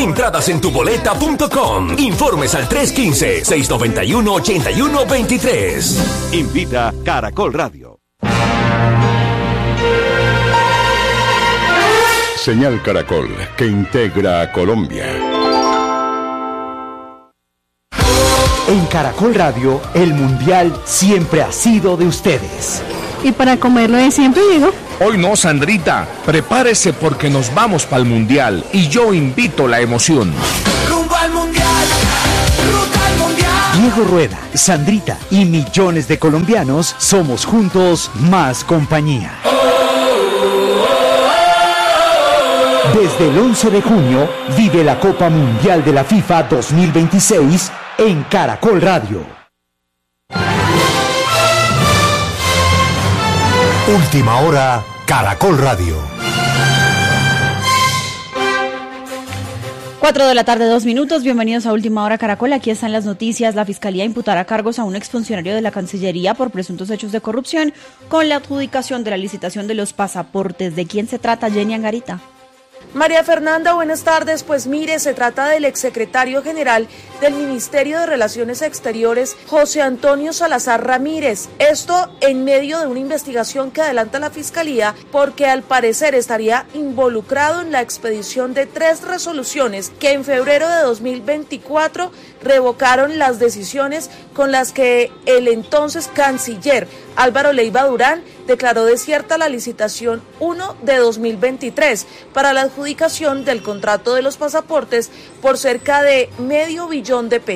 Entradas en tuboleta.com. Informes al 315-691-8123. Invita Caracol Radio. Señal Caracol, que integra a Colombia. En Caracol Radio, el Mundial siempre ha sido de ustedes. Y para comerlo de siempre, digo. Hoy no, Sandrita. Prepárese porque nos vamos para el Mundial y yo invito la emoción. Rumbo al Mundial, ruta al Mundial. Diego Rueda, Sandrita y millones de colombianos somos juntos más compañía. Desde el 11 de junio, vive la Copa Mundial de la FIFA 2026 en Caracol Radio. Última hora, Caracol Radio. 4:02 p.m. Bienvenidos a Última Hora Caracol. Aquí están las noticias. La Fiscalía imputará cargos a un exfuncionario de la Cancillería por presuntos hechos de corrupción con la adjudicación de la licitación de los pasaportes. ¿De quién se trata, Jenny Angarita? María Fernanda, buenas tardes. Pues mire, se trata del exsecretario general del Ministerio de Relaciones Exteriores, José Antonio Salazar Ramírez. Esto en medio de una investigación que adelanta la Fiscalía porque al parecer estaría involucrado en la expedición de 3 resoluciones que en febrero de 2024 revocaron las decisiones con las que el entonces canciller Álvaro Leiva Durán declaró desierta la licitación 1 de 2023 para la adjudicación del contrato de los pasaportes por cerca de $500 millones.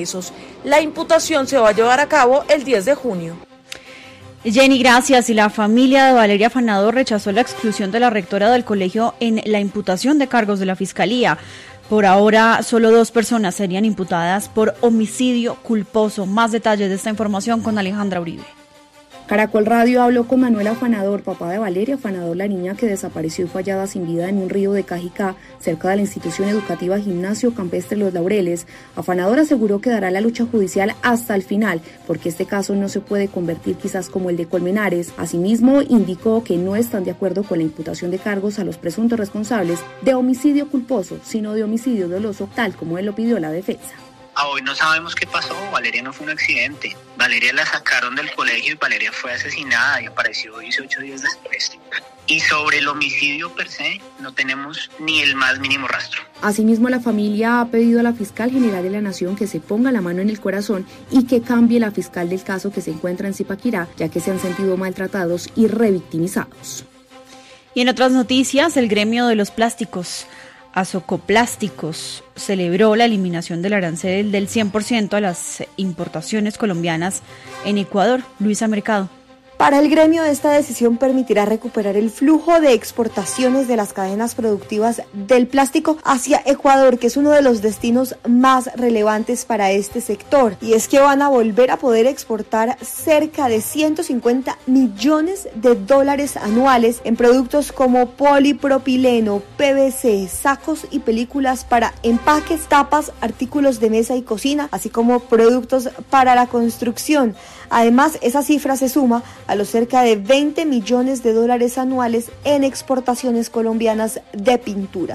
La imputación se va a llevar a cabo el 10 de junio. Jenny, gracias. Y la familia de Valeria Fanador rechazó la exclusión de la rectora del colegio en la imputación de cargos de la Fiscalía. Por ahora, solo 2 personas serían imputadas por homicidio culposo. Más detalles de esta información con Alejandra Uribe. Caracol Radio habló con Manuel Afanador, papá de Valeria Afanador, la niña que desapareció y fue hallada sin vida en un río de Cajicá, cerca de la institución educativa Gimnasio Campestre Los Laureles. Afanador aseguró que dará la lucha judicial hasta el final, porque este caso no se puede convertir quizás como el de Colmenares. Asimismo, indicó que no están de acuerdo con la imputación de cargos a los presuntos responsables de homicidio culposo, sino de homicidio doloso, tal como él lo pidió la defensa. Hoy no sabemos qué pasó, Valeria no fue un accidente. Valeria la sacaron del colegio y Valeria fue asesinada y apareció 18 días después. Y sobre el homicidio per se, no tenemos ni el más mínimo rastro. Asimismo, la familia ha pedido a la fiscal general de la Nación que se ponga la mano en el corazón y que cambie la fiscal del caso que se encuentra en Zipaquirá, ya que se han sentido maltratados y revictimizados. Y en otras noticias, el gremio de los plásticos, Azocoplásticos, celebró la eliminación del arancel del 100% a las importaciones colombianas en Ecuador. Luisa Mercado. Para el gremio, esta decisión permitirá recuperar el flujo de exportaciones de las cadenas productivas del plástico hacia Ecuador, que es uno de los destinos más relevantes para este sector. Y es que van a volver a poder exportar cerca de $150 millones anuales en productos como polipropileno, PVC, sacos y películas para empaques, tapas, artículos de mesa y cocina, así como productos para la construcción. Además, esa cifra se suma a los cerca de $20 millones anuales en exportaciones colombianas de pintura.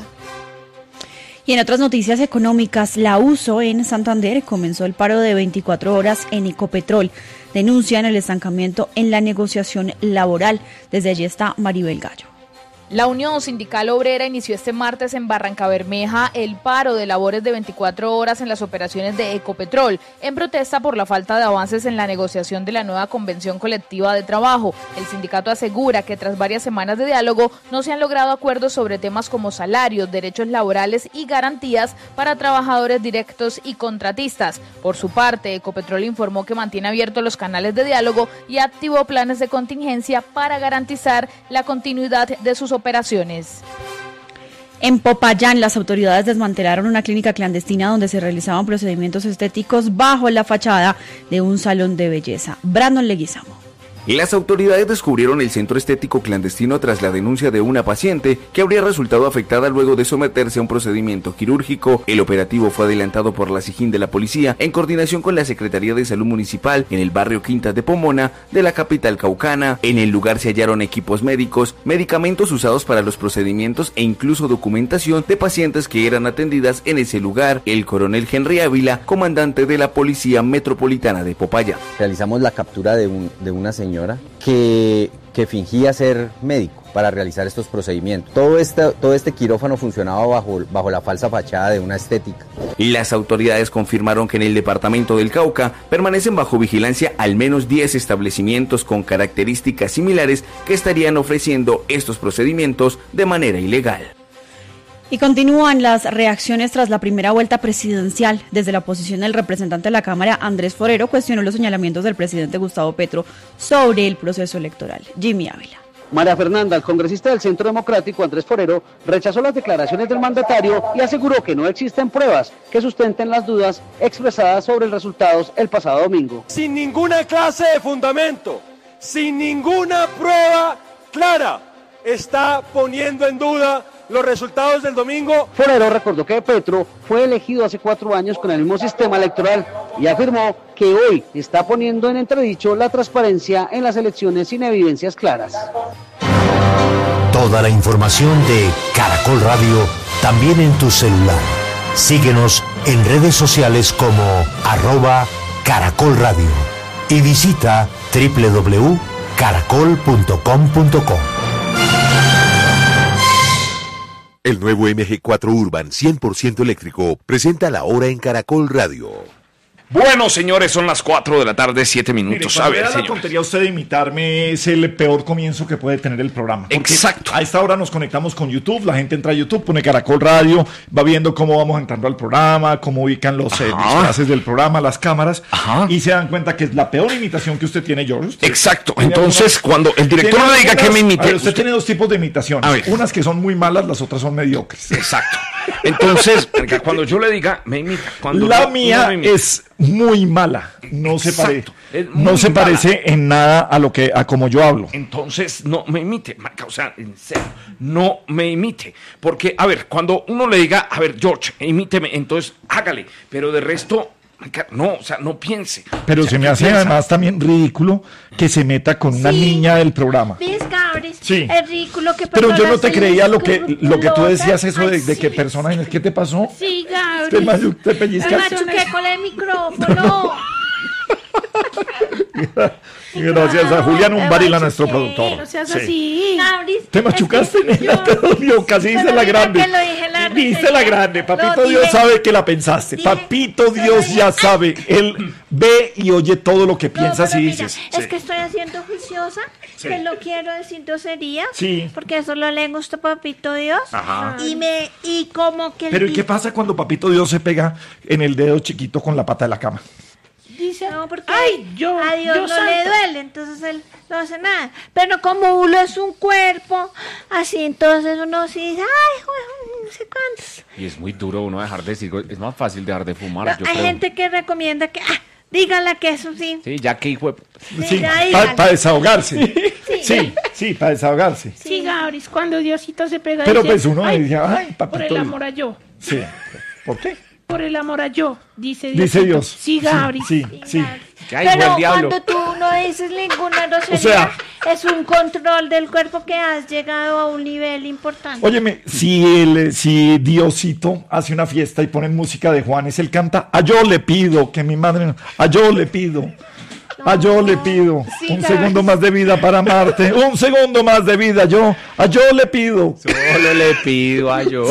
Y en otras noticias económicas, la USO en Santander comenzó el paro de 24 horas en Ecopetrol. Denuncian el estancamiento en la negociación laboral. Desde allí está Maribel Gallo. La Unión Sindical Obrera inició este martes en Barrancabermeja el paro de labores de 24 horas en las operaciones de Ecopetrol, en protesta por la falta de avances en la negociación de la nueva convención colectiva de trabajo. El sindicato asegura que tras varias semanas de diálogo no se han logrado acuerdos sobre temas como salarios, derechos laborales y garantías para trabajadores directos y contratistas. Por su parte, Ecopetrol informó que mantiene abiertos los canales de diálogo y activó planes de contingencia para garantizar la continuidad de sus operaciones. En Popayán, las autoridades desmantelaron una clínica clandestina donde se realizaban procedimientos estéticos bajo la fachada de un salón de belleza. Brandon Leguizamo. Las autoridades descubrieron el centro estético clandestino tras la denuncia de una paciente que habría resultado afectada luego de someterse a un procedimiento quirúrgico. El operativo fue adelantado por la SIJIN de la policía en coordinación con la Secretaría de Salud Municipal en el barrio Quintas de Pomona de la capital caucana. En el lugar se hallaron equipos médicos, medicamentos usados para los procedimientos e incluso documentación de pacientes que eran atendidas en ese lugar. El coronel Henry Ávila, comandante de la Policía Metropolitana de Popayán. Realizamos la captura de una señora que fingía ser médico para realizar estos procedimientos. Todo este quirófano funcionaba bajo la falsa fachada de una estética. Las autoridades confirmaron que en el departamento del Cauca permanecen bajo vigilancia al menos 10 establecimientos con características similares que estarían ofreciendo estos procedimientos de manera ilegal. Y continúan las reacciones tras la primera vuelta presidencial. Desde la oposición, el representante de la Cámara, Andrés Forero, cuestionó los señalamientos del presidente Gustavo Petro sobre el proceso electoral. Jimmy Ávila. María Fernanda, el congresista del Centro Democrático, Andrés Forero, rechazó las declaraciones del mandatario y aseguró que no existen pruebas que sustenten las dudas expresadas sobre los resultados el pasado domingo. Sin ninguna clase de fundamento, sin ninguna prueba clara, está poniendo en duda los resultados del domingo. Forero recordó que Petro fue elegido hace 4 años con el mismo sistema electoral y afirmó que hoy está poniendo en entredicho la transparencia en las elecciones sin evidencias claras. Toda la información de Caracol Radio también en tu celular. Síguenos en redes sociales como @Caracol Radio y visita www.caracol.com.co. El nuevo MG4 Urban 100% eléctrico presenta la hora en Caracol Radio. Bueno, señores, son las 4 de la tarde, 7 minutos. Mire, cuando la tontería usted de imitarme es el peor comienzo que puede tener el programa. Exacto. A esta hora nos conectamos con YouTube, la gente entra a YouTube, pone Caracol Radio, va viendo cómo vamos entrando al programa, cómo ubican los disfraces del programa, las cámaras, y se dan cuenta que es la peor imitación que usted tiene, George. Exacto. Entonces, cuando el director le diga que me imite... Usted tiene 2 tipos de imitaciones. Unas que son muy malas, las otras son mediocres. Exacto. Entonces, cuando yo le diga, me imita. La mía es muy mala, no se parece en nada a como yo hablo. Entonces no me imite, Marca, o sea, en serio, no me imite, porque a ver, cuando uno le diga, a ver, George, imíteme, entonces hágale, pero de resto no, o sea, no piense. Pero se me hace además también ridículo que se meta con una niña del programa. ¿Ves, Gabris? Sí. Es ridículo que pero yo no te creía lo que tú decías eso de que personas, ¿qué te pasó? Sí, Gabris. Te pellizcaste. Me machuqué con el micrófono. Gracias a Julián Umbarila, nuestro productor. No seas así. Te machucaste, nena, te dolió, casi dice la grande. Dice la grande, papito Dios sabe que la pensaste. Papito Dios ya sabe, él ve y oye todo lo que piensas y dices. Es que estoy haciendo juiciosa, que lo quiero decir groserías, porque eso lo le gusta Papito Dios. Ajá. Y como que... Pero ¿y qué pasa cuando Papito Dios se pega en el dedo chiquito con la pata de la cama? Dice, no, porque a Dios no le duele, entonces él no hace nada. Pero como uno es un cuerpo, así entonces uno sí dice, ay, no sé cuántos. Y es muy duro uno dejar de decir, es más fácil dejar de fumar. No, hay gente que recomienda que, dígala que eso sí. Sí, ya que hijo de... Sí, para desahogarse. Sí, para desahogarse. Sí, Gabris, cuando Diosito se pega. Pero pues uno dice, ay, papito. Por el amor a yo. Sí, ¿por qué? Por el amor a yo, dice Dios. Sí, Gabri. Sí. Pero cuando tú no dices ninguna grosería, es un control del cuerpo que has llegado a un nivel importante. Óyeme, si Diosito hace una fiesta y ponen música de Juanes, él canta, a yo le pido, que mi madre, a yo le pido. A yo le pido un segundo más de vida para amarte. Un segundo más de vida, a yo le pido. Solo le pido a yo.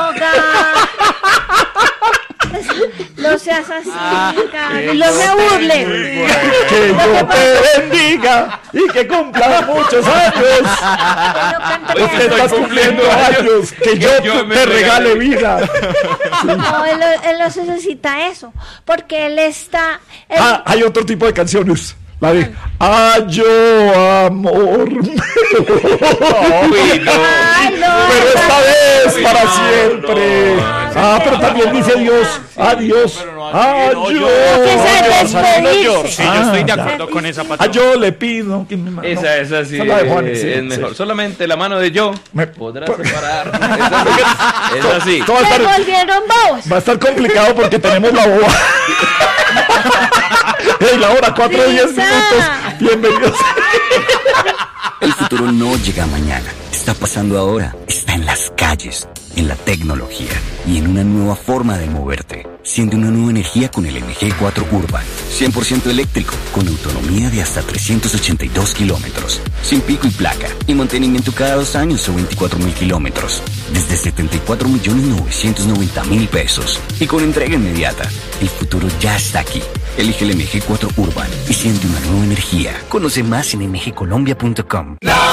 No seas así, no me burles. Que yo te bendiga y que cumplas muchos años. Usted está cumpliendo años, que yo te regale vida. No, él no necesita eso, porque él está... hay otro tipo de canciones. La de yo amor. Pero esta vez para siempre. Pero también dice Dios, adiós. Sí, yo estoy de acuerdo con esa patrona. Yo le pido que esa sí, la de Juanes, sí, es mejor. sí. Solamente la mano de yo podrá separar. Es así. Se volvieron bobos. Va a estar complicado porque tenemos la boba. Hey, la hora 4:10 minutos. Bienvenidos. El futuro no llega mañana. Está pasando ahora. Está en las calles, en la tecnología y en una nueva forma de moverte. Siente una nueva energía con el MG4 Urban. 100% eléctrico, con autonomía de hasta 382 kilómetros. Sin pico y placa. Y mantenimiento cada 2 años o 24.000 kilómetros. Desde 74.990.000 pesos. Y con entrega inmediata. El futuro ya está aquí. Elige el MG4 Urban y siente una nueva energía. Conoce más en mgcolombia.com.